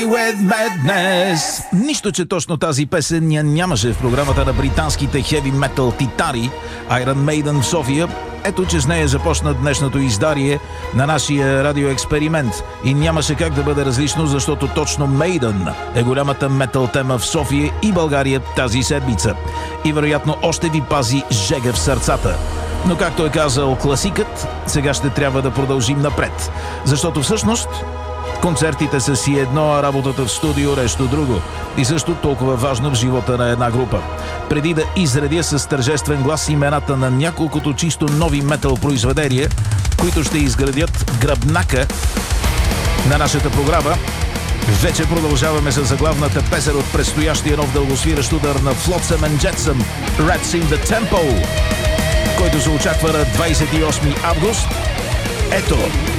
With Madness. Нищо, че точно тази песен нямаше в програмата на британските хеви метал титари Iron Maiden в София. Ето, че с нея започна днешното издарие на нашия радиоексперимент. И нямаше как да бъде различно, защото точно Maiden е голямата метал тема в София и България тази седмица. И вероятно още ви пази жега в сърцата. Но както е казал класикът, сега ще трябва да продължим напред. Защото всъщност концертите са си едно, а работата в студио нещо друго. И също толкова важно в живота на една група. Преди да изредя с тържествен глас имената на няколкото чисто нови метал произведения, които ще изградят гръбнака на нашата програма, вече продължаваме с заглавната песен от предстоящия нов дългосвиращ удар на Flotsam and Jetsam, Rats in the Temple, който се очаква на 28 август. Ето